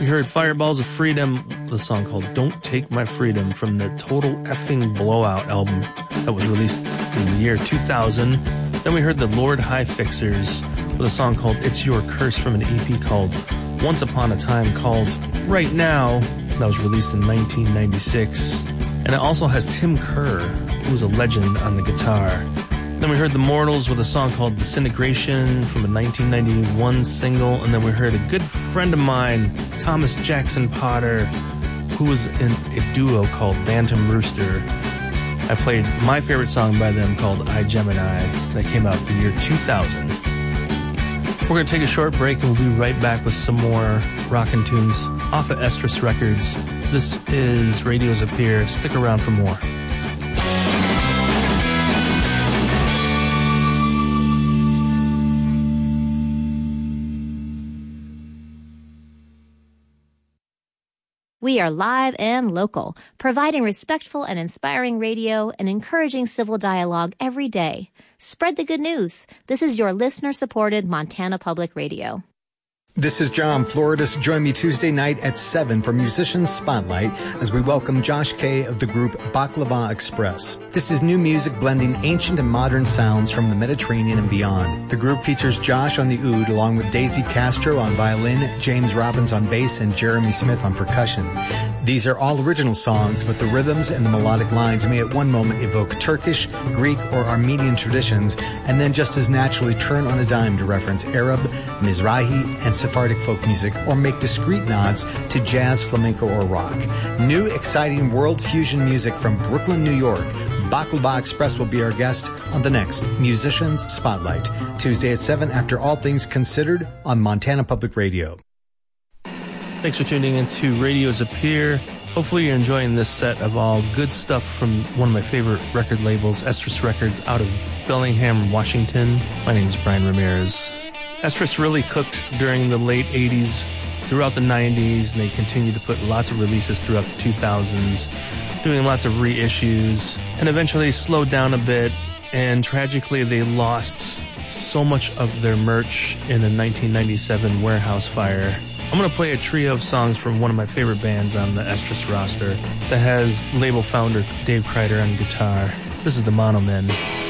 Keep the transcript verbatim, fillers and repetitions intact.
We heard Fireballs of Freedom, the song called Don't Take My Freedom from the Total Effing Blowout album that was released in the year two thousand. Then we heard the Lord High Fixers with a song called It's Your Curse from an E P called Once Upon a Time called Right Now that was released in nineteen ninety-six. And it also has Tim Kerr, who's a legend on the guitar. Then we heard The Mortals with a song called Disintegration from a nineteen ninety-one single. And then we heard a good friend of mine, Thomas Jackson Potter, who was in a duo called Bantam Rooster. I played my favorite song by them called I, Gemini that came out the year two thousand. We're going to take a short break and we'll be right back with some more rockin' tunes off of Estrus Records. This is Radios Appear. Stick around for more. We are live and local, providing respectful and inspiring radio and encouraging civil dialogue every day. Spread the good news. This is your listener-supported Montana Public Radio. This is John Floridis. Join me Tuesday night at seven for Musicians Spotlight as we welcome Josh Kay of the group Baklava Express. This is new music blending ancient and modern sounds from the Mediterranean and beyond. The group features Josh on the oud along with Daisy Castro on violin, James Robbins on bass, and Jeremy Smith on percussion. These are all original songs, but the rhythms and the melodic lines may at one moment evoke Turkish, Greek, or Armenian traditions, and then just as naturally turn on a dime to reference Arab, Mizrahi, and Sephardic folk music, or make discreet nods to jazz, flamenco, or rock. New, exciting world fusion music from Brooklyn, New York. Baklava Express will be our guest on the next Musicians Spotlight, Tuesday at seven after All Things Considered on Montana Public Radio. Thanks for tuning in to Radios Appear. Hopefully you're enjoying this set of all good stuff from one of my favorite record labels, Estrus Records, out of Bellingham, Washington. My name is Brian Ramirez. Estrus really cooked during the late eighties, throughout the nineties, and they continued to put lots of releases throughout the two thousands, doing lots of reissues, and eventually slowed down a bit, and tragically they lost so much of their merch in a nineteen ninety-seven warehouse fire. I'm going to play a trio of songs from one of my favorite bands on the Estrus roster that has label founder Dave Kreider on guitar. This is the Mono Men.